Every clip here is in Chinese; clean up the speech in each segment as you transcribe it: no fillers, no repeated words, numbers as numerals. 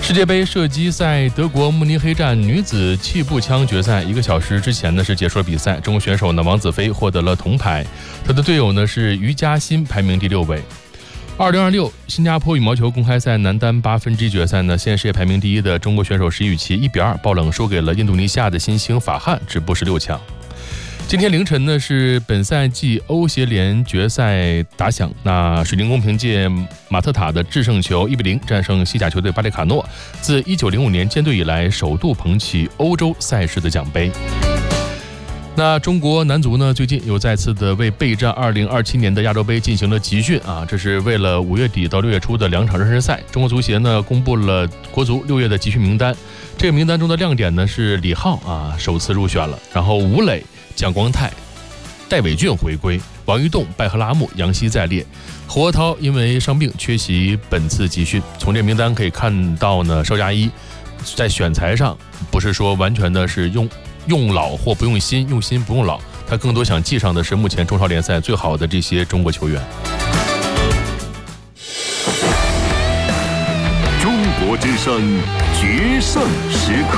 世界杯射击赛德国慕尼黑站女子气步枪决赛，1个小时之前呢是结束了比赛。中国选手呢王子飞获得了铜牌，她的队友呢是于嘉欣，排名第6位。2026新加坡羽毛球公开赛男单8分之一决赛呢，现世界排名第1的中国选手石宇奇1比2爆冷输给了印度尼西亚的新星法汉，止步16强。今天凌晨呢是本赛季欧协联决赛打响，那水晶宫凭借马特塔的制胜球1比0战胜西甲球队巴列卡诺，自1905年建队以来首度捧起欧洲赛事的奖杯。那中国男足呢最近又再次的为备战2027年的亚洲杯进行了集训啊，这是为了5月底到6月初的2场热身赛。中国足协呢公布了国足6月的集训名单，这个名单中的亮点呢是李浩啊首次入选了，然后吴磊、蒋光太、戴伟俊回归，王玉栋、拜赫拉木、杨希在列，胡国涛因为伤病缺席本次集训。从这名单可以看到呢，邵佳一在选材上不是说完全的是用老或不用新，用新不用老，他更多想记上的是目前中超联赛最好的这些中国球员。 中国之声决胜时刻。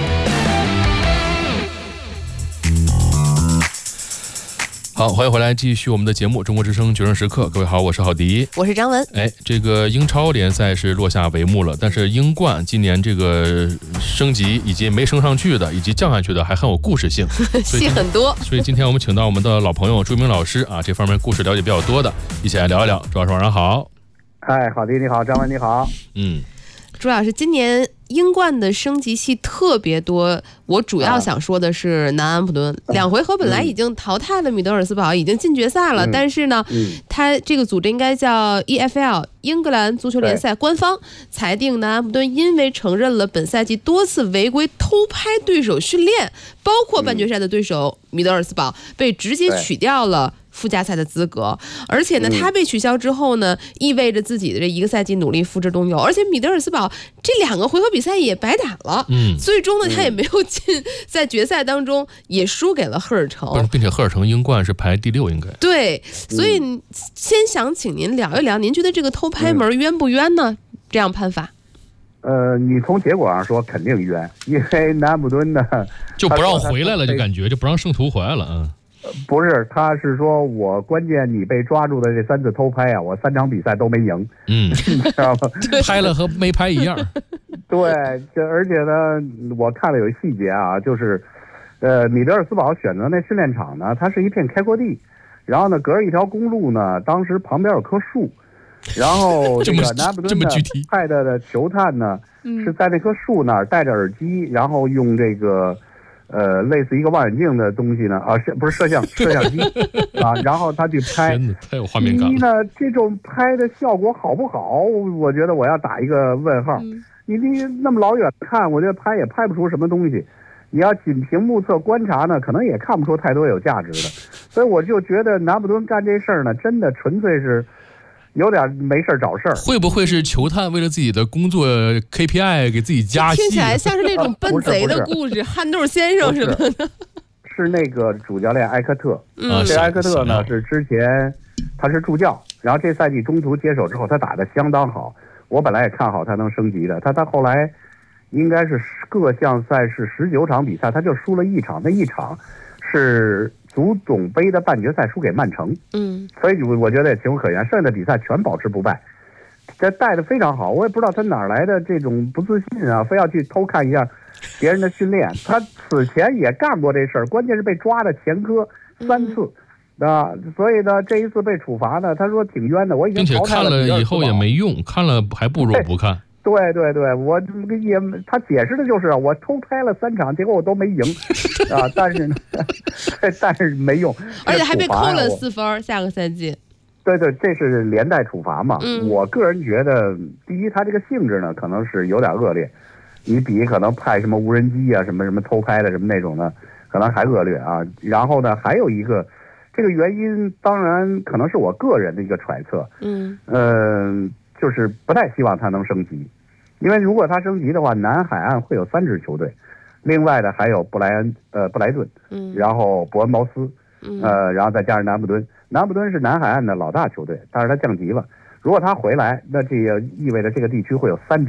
好，欢迎回来，继续我们的节目《中国之声决胜时刻》。各位好，我是郝迪， 我是张文。 这个英超联赛是落下帷幕了，但是英冠今年这个升级以及没升上去的，以及降下去的，还很有故事性， 戏很多。 所以今天我们请到我们的老朋友朱明老师啊，这方面故事了解比较多的，一起来聊一聊。朱老师晚上好。 郝迪你好，张文你好。 朱老师，今年英冠的升级戏特别多，我主要想说的是南安普敦，2回合本来已经淘汰了米德尔斯堡，已经进决赛了，但是呢，他这个组织应该叫 EFL 英格兰足球联赛官方裁定南安普敦因为承认了本赛季多次违规偷拍对手训练，包括半决赛的对手米德尔斯堡，被直接取掉了附加赛的资格。而且呢，他被取消之后呢，意味着自己的这1个赛季努力付之东流，而且米德尔斯堡这2个回合比赛也白打了，最终呢他也没有进，在决赛当中也输给了赫尔城， 并且赫尔城英冠是排第6，应该对。所以先想请您聊一聊，您觉得这个偷拍门冤不冤呢？这样判法？ 你从结果上说肯定冤，因为南安普敦呢就不让回来了，就感觉就不让圣徒回来了。 不是，他是说我关键你被抓住的这3次偷拍啊，我3场比赛都没赢，你知道吗？ 拍了和没拍一样。 对，而且呢，我看了有细节啊，就是米德尔斯堡选择那训练场呢，它是一片开阔地，然后呢隔着一条公路呢，当时旁边有棵树，然后这个南安普敦派的球探呢是在那棵树那儿戴着耳机，然后用这个类似一个望远镜的东西呢，不是摄像机啊，然后他去拍， 真的太有画面感了。 呢，这种拍的效果好不好？我觉得我要打一个问号。你那么老远看，我觉得拍也拍不出什么东西。你要仅凭目测观察呢，可能也看不出太多有价值的。所以我就觉得南普敦干这事儿呢，真的纯粹是有点没事找事儿。 会不会是球探为了自己的工作 KPI 给自己加戏？ 听起来像是那种笨贼的故事，憨豆先生什么的。 是那个主教练埃克特，这埃克特呢是之前他是助教，然后这赛季中途接手之后，他打得相当好。我本来也看好他能升级的，他后来应该是各项赛事19场比赛，他就输了1场，那1场是足总杯的半决赛输给曼城，所以我觉得也情有可原，剩下的比赛全保持不败，这带的非常好。我也不知道他哪来的这种不自信啊，非要去偷看一下别人的训练。他此前也干过这事儿，关键是被抓的前科3次。所以呢，这一次被处罚呢，他说挺冤的。我已经淘汰了， 并且看了以后也没用，看了还不如不看。 对，我也他解释的就是我偷拍了3场，结果我都没赢啊，但是没用， 而且还被扣了4分，下个赛季。 对，这是连带处罚嘛。我个人觉得，第一，他这个性质呢可能是有点恶劣，你比可能派什么无人机啊、什么偷拍的什么那种的，可能还恶劣啊。然后呢，还有一个。这个原因当然可能是我个人的一个揣测，就是不太希望他能升级，因为如果他升级的话，南海岸会有3支球队，另外的还有布莱顿，然后伯恩茅斯，然后再加上南普敦。南普敦是南海岸的老大球队，但是他降级了。如果他回来，那这也意味着这个地区会有3支